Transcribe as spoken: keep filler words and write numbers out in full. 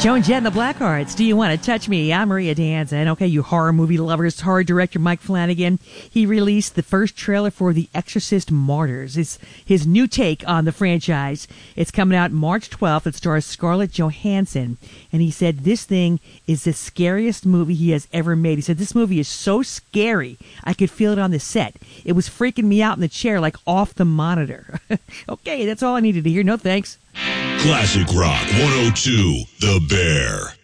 Joan Jett and the Blackhearts, Do You Want to Touch Me? I'm Maria Danza. Okay, you horror movie lovers, horror director Mike Flanagan, he released the first trailer for The Exorcist Martyrs. It's his new take on the franchise. It's coming out March twelfth. It stars Scarlett Johansson. And he said this thing is the scariest movie he has ever made. He said this movie is so scary, I could feel it on the set. It was freaking me out in the chair, like off the monitor. Okay, that's all I needed to hear. No thanks. Classic Rock one oh two, The Bear.